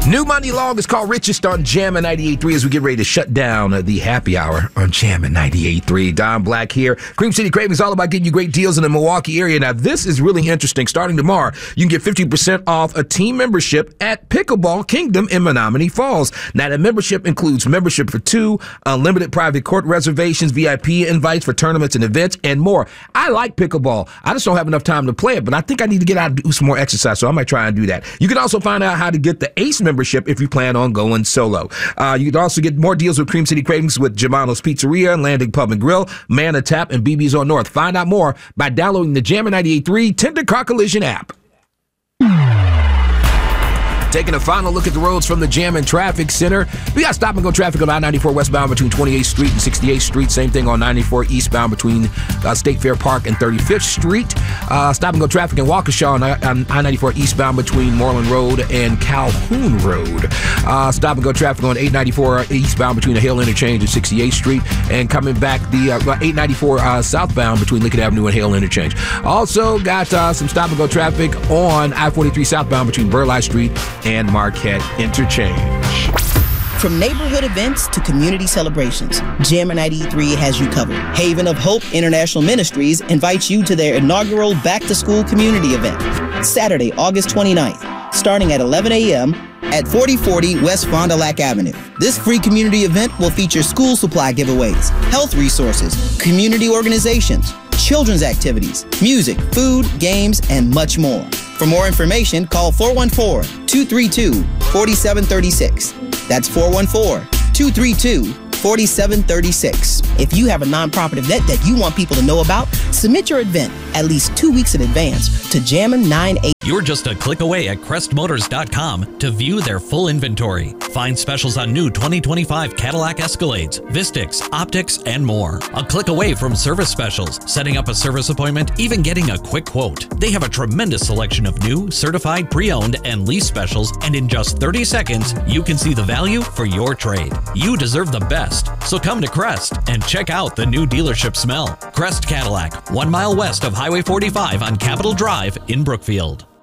New Money Long is called Richest on Jammin' 98.3 as we get ready to shut down the happy hour on Jammin' 98.3. Don Black here. Cream City Craving is all about getting you great deals in the Milwaukee area. Now, this is really interesting. Starting tomorrow, you can get 50% off a team membership at Pickleball Kingdom in Menominee Falls. Now, the membership includes membership for 2, unlimited private court reservations, VIP invites for tournaments and events, and more. I like pickleball. I just don't have enough time to play it, but I think I need to get out and do some more exercise, so I might try and do that. You can also find out how to get the ACE membership if you plan on going solo. You can also get more deals with Cream City Cravings with Germano's Pizzeria, Landing Pub and Grill, Manna Tap, and BB's on North. Find out more by downloading the Jammin' 98.3 Tender Car Collision app. Taking a final look at the roads from the Jammin' Traffic Center. We got stop-and-go traffic on I-94 westbound between 28th Street and 68th Street. Same thing on 94 eastbound between State Fair Park and 35th Street. Stop-and-go traffic in Waukesha on I-94 eastbound between Moreland Road and Calhoun Road. Stop-and-go traffic on 894 eastbound between the Hale Interchange and 68th Street. And coming back, the 894 southbound between Lincoln Avenue and Hale Interchange. Also got some stop-and-go traffic on I-43 southbound between Burleigh Street and Marquette Interchange. From neighborhood events to community celebrations, Jammin' 93 has you covered. Haven of Hope International Ministries invites you to their inaugural back-to-school community event, Saturday, August 29th, starting at 11 a.m. at 4040 West Fond du Lac Avenue. This free community event will feature school supply giveaways, health resources, community organizations, children's activities, music, food, games, and much more. For more information, call 414-232-4736. That's 414-232-4736. If you have a nonprofit event that you want people to know about, submit your event at least 2 weeks in advance to Jammin' 98. You're just a click away at crestmotors.com to view their full inventory. Find specials on new 2025 Cadillac Escalades, Vistix, Optics, and more. A click away from service specials, setting up a service appointment, even getting a quick quote. They have a tremendous selection of new, certified, pre-owned, and lease specials, and in just 30 seconds, you can see the value for your trade. You deserve the best, so come to Crest and check out the new dealership smell. Crest Cadillac, 1 mile west of Highway 45 on Capitol Drive in Brookfield.